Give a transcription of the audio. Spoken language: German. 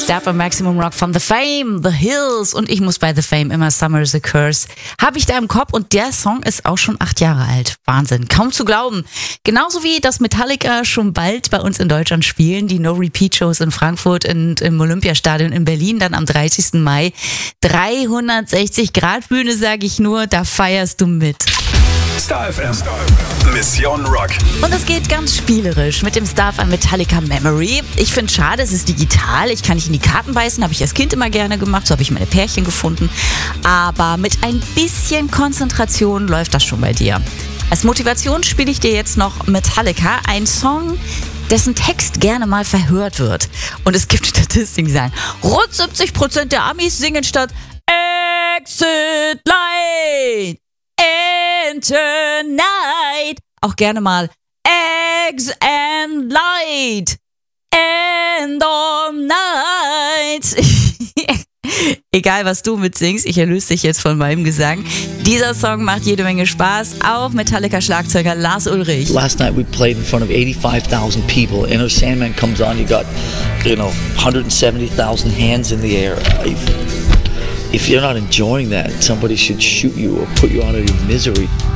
Step on Maximum Rock von The Fame, The Hills und ich muss bei The Fame immer Summer's a Curse. Habe ich da im Kopf und der Song ist auch schon 8 Jahre alt. Wahnsinn, kaum zu glauben. Genauso wie das Metallica schon bald bei uns in Deutschland spielen, die No-Repeat-Shows in Frankfurt und im Olympiastadion in Berlin dann am 30. Mai. 360-Grad-Bühne, sage ich nur, da feierst du mit. Star FM. Mission Rock. Und es geht ganz spielerisch mit dem Star FM Metallica Memory. Ich finde es schade, es ist digital. Ich kann nicht in die Karten beißen, habe ich als Kind immer gerne gemacht. So habe ich meine Pärchen gefunden. Aber mit ein bisschen Konzentration läuft das schon bei dir. Als Motivation spiele ich dir jetzt noch Metallica, ein Song, dessen Text gerne mal verhört wird. Und es gibt Statistiken, die sagen, rund 70% der Amis singen statt Exit Light Enter Night auch gerne mal Eggs and Light and all night. Egal, was du mitsingst, ich erlöse dich jetzt von meinem Gesang. Dieser Song macht jede Menge Spaß. Auch Metallica-Schlagzeuger Lars Ulrich. Last night we played in front of 85,000 people. Enter Sandman comes on, you got, 170,000 hands in the air. If you're not enjoying that, somebody should shoot you or put you out of your misery.